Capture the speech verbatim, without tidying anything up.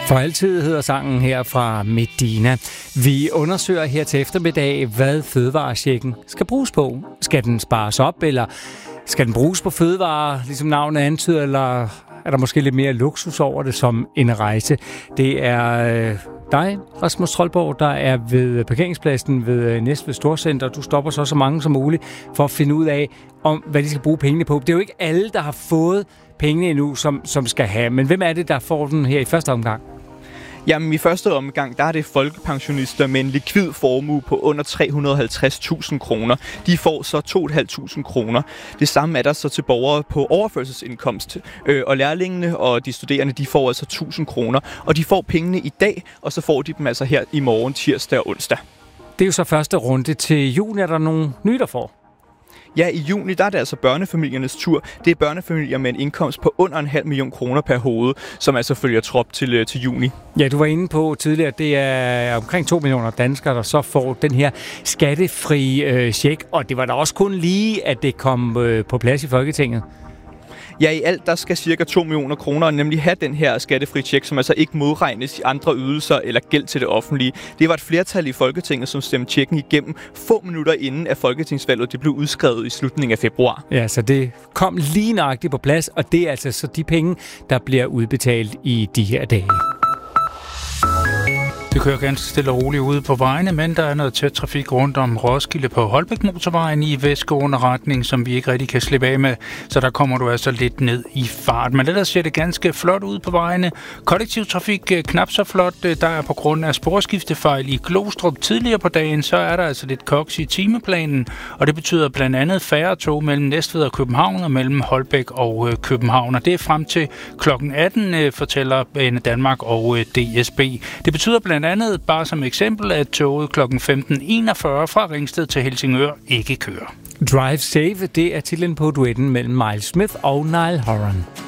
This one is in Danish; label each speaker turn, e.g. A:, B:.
A: For altid hedder sangen her fra Medina. Vi undersøger her til eftermiddag, hvad fødevarechecken skal bruges på. Skal den spares op, eller skal den bruges på fødevarer, ligesom navnet antyder, eller er der måske lidt mere luksus over det som en rejse? Det er øh, dig, Rasmus Troldborg, der er ved parkeringspladsen ved Næstved Storcenter. Du stopper så så mange som muligt for at finde ud af, om hvad de skal bruge pengene på. Det er jo ikke alle, der har fået pengene endnu, som, som skal have. Men hvem er det, der får den her i første omgang?
B: Jamen i første omgang, der er det folkepensionister med en likvid formue på under tre hundrede og halvtreds tusind kroner. De får så to tusind fem hundrede kroner. Det samme er der så til borgere på overførselsindkomst. Øh, og lærlingene og de studerende, de får altså tusind kroner. Og de får pengene i dag, og så får de dem altså her i morgen, tirsdag og onsdag.
A: Det er jo så første runde. Til juni er der nogle nye, der får.
B: Ja, i juni, der er det altså børnefamiliernes tur. Det er børnefamilier med en indkomst på under en halv million kroner per hoved, som altså følger trop til, til juni.
A: Ja, du var inde på tidligere, at det er omkring to millioner danskere, der så får den her skattefri øh, check. Og det var da også kun lige, at det kom øh, på plads i Folketinget.
B: Ja, i alt der skal cirka to millioner kroner nemlig have den her skattefri check, som altså ikke modregnes i andre ydelser eller gæld til det offentlige. Det var et flertal i Folketinget, som stemte checken igennem få minutter inden at folketingsvalget det blev udskrevet i slutningen af februar.
A: Ja, så det kom lige nøjagtigt på plads, og det er altså så de penge, der bliver udbetalt i de her dage.
C: Det kører ganske stille og roligt ude på vejene, men der er noget tæt trafik rundt om Roskilde på Holbæk-motorvejen i vestgående retning, som vi ikke rigtig kan slippe af med, så der kommer du altså lidt ned i fart. Men ellers ser det ganske flot ud på vejene. Kollektiv trafik knap så flot. Der er på grund af sporskiftefejl i Glostrup tidligere på dagen, så er der altså lidt koks i timeplanen, og det betyder blandt andet færre tog mellem Næstved og København og mellem Holbæk og København. Og det er frem til klokken atten, fortæller Bane Danmark og D S B. Det betyder blandt andet, bare som eksempel, at toget klokken femten enogfyrre fra Ringsted til Helsingør ikke kører.
A: Drive Safe, det er titlen på duetten mellem Miles Smith og Niall Horan.